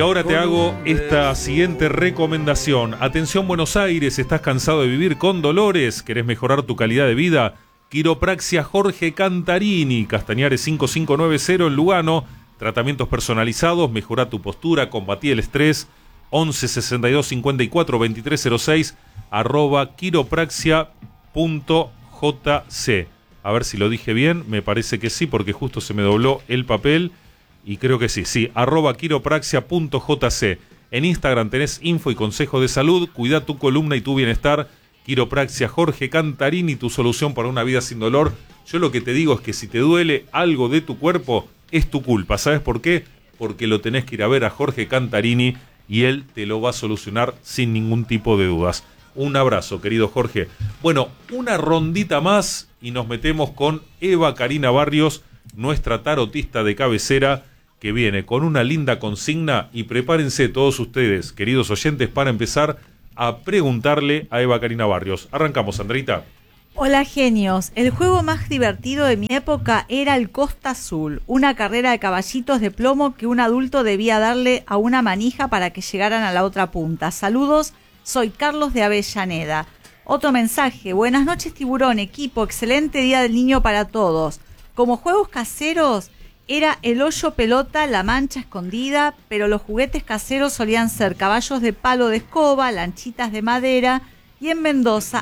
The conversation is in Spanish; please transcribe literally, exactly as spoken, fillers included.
Ahora te hago esta siguiente recomendación. Atención Buenos Aires, ¿estás cansado de vivir con dolores? ¿Querés mejorar tu calidad de vida? Quiropraxia Jorge Cantarini, Castañares cinco cinco nueve cero en Lugano. Tratamientos personalizados, mejora tu postura, combatí el estrés. once sesenta y dos cincuenta y cuatro veintitrés cero seis, arroba quiropraxia punto jc. A ver si lo dije bien, me parece que sí, porque justo se me dobló el papel. Y creo que sí, sí, arroba quiropraxia punto jc. En Instagram tenés info y consejo de salud. Cuida tu columna y tu bienestar. Quiropraxia Jorge Cantarini, tu solución para una vida sin dolor. Yo lo que te digo es que si te duele algo de tu cuerpo, es tu culpa. ¿Sabes por qué? Porque lo tenés que ir a ver a Jorge Cantarini y él te lo va a solucionar sin ningún tipo de dudas. Un abrazo, querido Jorge. Bueno, una rondita más y nos metemos con Eva Karina Barrios, nuestra tarotista de cabecera, que viene con una linda consigna. Y prepárense todos ustedes, queridos oyentes, para empezar a preguntarle a Eva Karina Barrios. Arrancamos, Andreita. Hola genios, el juego más divertido de mi época era el Costa Azul, una carrera de caballitos de plomo que un adulto debía darle a una manija para que llegaran a la otra punta. Saludos, soy Carlos de Avellaneda. Otro mensaje, buenas noches tiburón, equipo, excelente día del niño para todos. Como juegos caseros era el hoyo pelota, la mancha escondida, pero los juguetes caseros solían ser caballos de palo de escoba, lanchitas de madera y en Mendoza